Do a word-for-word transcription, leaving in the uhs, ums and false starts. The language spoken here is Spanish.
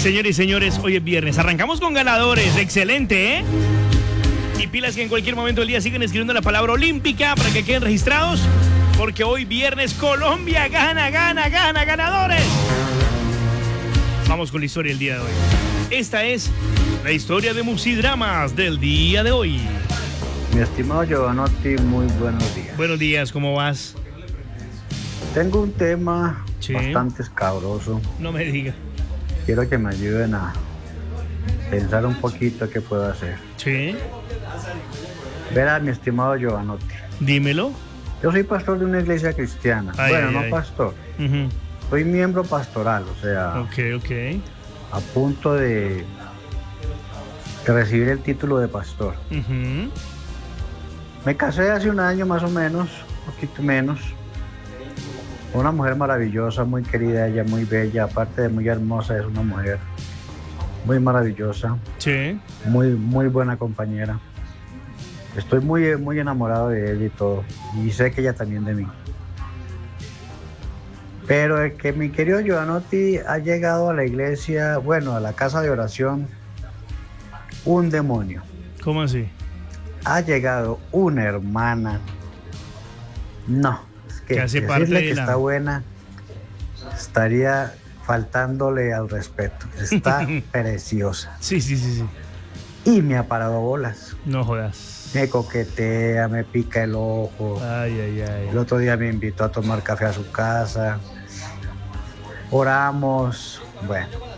Señores y señores, hoy es viernes. Arrancamos con ganadores. Excelente, ¿eh? Y pilas que en cualquier momento del día siguen escribiendo la palabra olímpica para que queden registrados. Porque hoy viernes Colombia gana, gana, gana, ganadores. Vamos con la historia del día de hoy. Esta es la historia de Musidramas del día de hoy. Mi estimado Giovanotti, muy buenos días. Buenos días, ¿cómo vas? Tengo un tema Sí. bastante escabroso. No me diga. Quiero que me ayuden a pensar un poquito qué puedo hacer. Sí. Verá, mi estimado Giovanotti, Dímelo. yo soy pastor de una iglesia cristiana. Ay, bueno, ay, no ay. pastor. Uh-huh. Soy miembro pastoral, o sea, Ok, ok. a punto de, de recibir el título de pastor. Uh-huh. Me casé hace un año más o menos, un poquito menos. Una mujer maravillosa, muy querida, ella muy bella, aparte de muy hermosa, es una mujer muy maravillosa, Sí. muy, muy buena compañera. Estoy muy, muy enamorado de ella y todo, y sé que ella también de mí. Pero el que mi querido Giovanotti ha llegado a la iglesia, bueno, a la casa de oración, un demonio. ¿Cómo así? Ha llegado una hermana. No, es que Que hace parte decirle de que la- está buena estaría faltándole al respeto. Está preciosa. Sí, sí, sí, sí. Y me ha parado bolas. No jodas. Me coquetea, me pica el ojo. Ay, ay, El ay. otro día me invitó a tomar café a su casa. Oramos. Bueno,